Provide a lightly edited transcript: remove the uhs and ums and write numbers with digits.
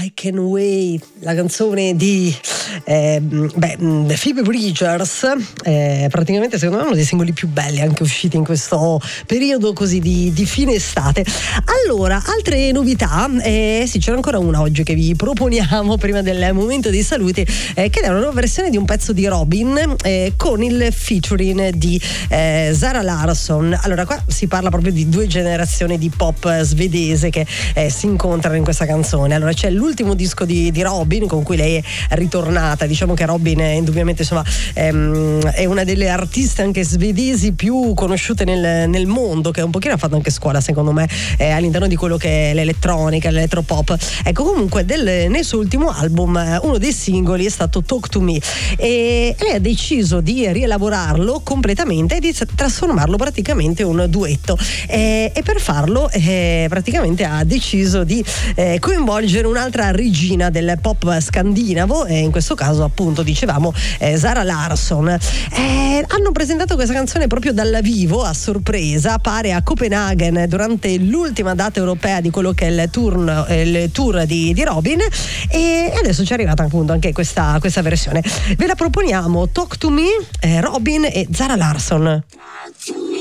I Can Wait, la canzone di Phoebe Bridgers, praticamente secondo me uno dei singoli più belli anche usciti in questo periodo così di fine estate. Allora, altre novità, sì, c'era ancora una oggi che vi proponiamo prima del momento dei saluti, che è una nuova versione di un pezzo di Robyn con il featuring di Zara Larsson. Allora, qua si parla proprio di due generazioni di pop svedese che si incontrano in questa canzone. Allora, c'è l'ultimo disco di Robyn con cui lei è ritornata. Diciamo che Robyn indubbiamente insomma è una delle artiste anche svedesi più conosciute nel mondo, che un pochino ha fatto anche scuola secondo me all'interno di quello che è l'elettronica, l'elettropop. Ecco, comunque nel suo ultimo album uno dei singoli è stato Talk to Me e lei ha deciso di rielaborarlo completamente e di trasformarlo praticamente in un duetto e per farlo praticamente ha deciso di coinvolgere un'altra regina del pop scandinavo, in questo caso appunto dicevamo Zara Larsson. Hanno presentato questa canzone proprio dal vivo a sorpresa, pare a Copenaghen, durante l'ultima data europea di quello che è il tour di Robyn, e adesso ci è arrivata appunto anche questa versione. Ve la proponiamo, Talk to Me, Robyn e Zara Larsson.